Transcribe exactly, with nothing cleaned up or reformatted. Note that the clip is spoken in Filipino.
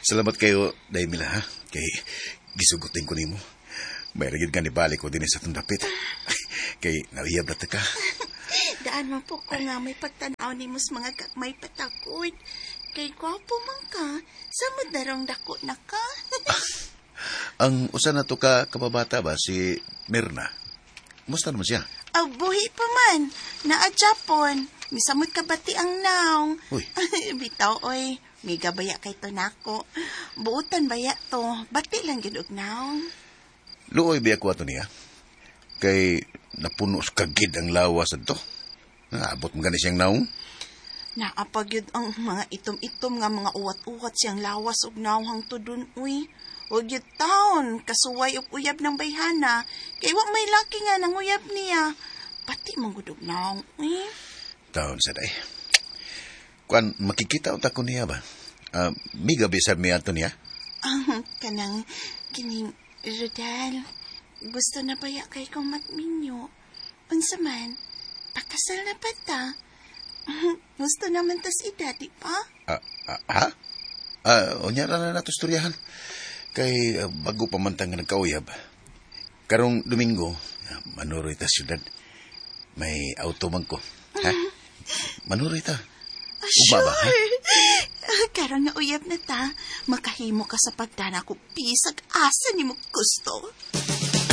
Salamat kayo, Daimila, ha? Kay gisugutin ko nimo. May ragid ka ni balik ko din sa tundapit. Kay nauyab na ka. Daan mo po ko nga may pagtanaw ni mus mga may patakod. Kay gwapo man ka, samod na rong dako na ka. Ang usa na to ka kababata ba, si Mirna? Musta naman siya? Ah, buhi pa man. Naa Japon. Misamot ka bati ang naong. Uy. Bitaw, oy. May gabaya kay to nako. Buutan baya to. Bati lang gid og naong. Luoy biya ko ato niya. Kay napuno sa kagid ang lawas adto. Naabot mo gani siyang naong? Naapagyud ang mga itom-itom nga mga uwat-uwat siyang lawas og naong hangtod dun, uy. Huwag yun taon, kasuway og uyab ng bayhana. Kay wa may laki nga nang uyab niya. Pati manggudog naong, uy. Taon sa day. Kuan, makikita o tako niya ba? Uh, miga bisab mi ato niya? Ah, kanang, kining, Rodel, gusto na baya kay kong matminyo. Unsa man, pakasal na ba ta? Gusto naman tas edad, di pa? Ah, ah, ha? Ah, o niya na na nato istoryahan. Kay uh, bago pa man tang nagkauyab. Karong Domingo, uh, manuroy ta syudad. May auto man ko. Ha? Manuroy ta. Uh, sure. Ba, ha? Uh, karong nauyab na ta, makahimo ka sa pagdana ko pisag asa ni mo gusto.